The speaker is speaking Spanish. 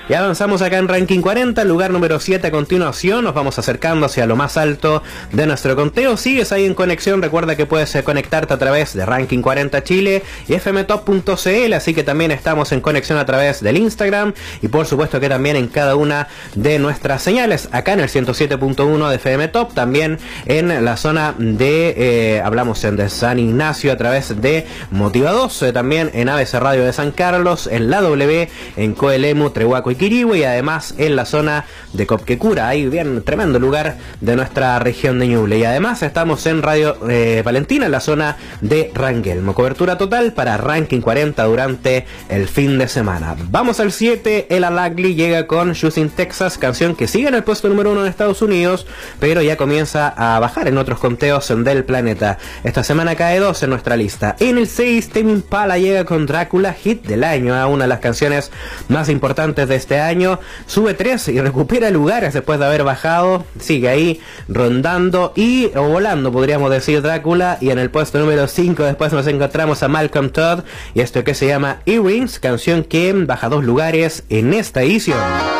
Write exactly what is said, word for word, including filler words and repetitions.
Y avanzamos acá en Ranking cuarenta, lugar número siete a continuación. Nos vamos acercando hacia lo más alto de nuestro conteo. Sigues ahí en conexión, recuerda que puedes conectarte a través de Ranking cuarenta Chile y f m top punto c l, así que también estamos en conexión a través del Instagram y por supuesto que también en cada una de nuestras señales, acá en el ciento siete punto uno de F M Top, también en la zona de, eh, hablamos en de San Ignacio a través de Motiva dos, eh, también en A B C Radio de San Carlos, en la W, en Coelemu, Trehuaco y Quirihue, y además en la zona de Copquecura, ahí bien tremendo lugar de nuestra región de Ñuble. Y además estamos en Radio eh, Valentina, en la zona de Rangelmo. Cobertura total para Ranking cuarenta durante el fin de semana. Vamos al siete, Ella Lagley llega con Shoes in Texas, canción que sigue en el puesto número uno en Estados Unidos, pero ya comienza a bajar en otros conteos del planeta. Esta semana cae dos en nuestra lista. En el seis, Tame Impala llega con Drácula, hit del año, a una de las canciones más importantes de este año. Sube tres y recupera lugares después de haber bajado. Sigue ahí rondando y o volando, podríamos decir, Drácula. Y en el puesto número cinco después nos encontramos a Malcolm Todd y esto que se llama Earrings, canción que baja dos lugares en esta edición.